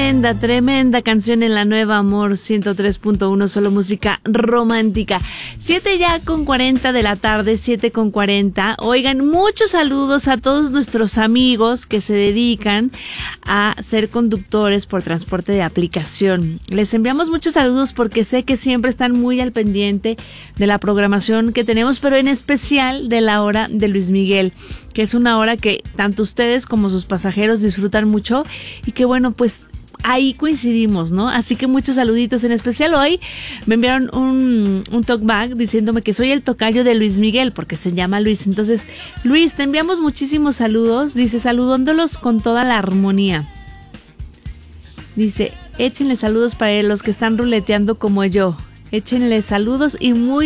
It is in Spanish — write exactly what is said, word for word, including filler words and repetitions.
Tremenda, tremenda canción en la nueva Amor ciento tres punto uno, solo música romántica. Siete ya con cuarenta de la tarde, siete con cuarenta. Oigan, muchos saludos a todos nuestros amigos que se dedican a ser conductores por transporte de aplicación. Les enviamos muchos saludos porque sé que siempre están muy al pendiente de la programación que tenemos, pero en especial de la hora de Luis Miguel, que es una hora que tanto ustedes como sus pasajeros disfrutan mucho y que bueno, pues ahí coincidimos, ¿no? Así que muchos saluditos, en especial hoy me enviaron un, un talkback diciéndome que soy el tocayo de Luis Miguel porque se llama Luis. Entonces, Luis, te enviamos muchísimos saludos, dice, saludándolos con toda la armonía. Dice, échenle saludos para los que están ruleteando como yo. Échenle saludos y muy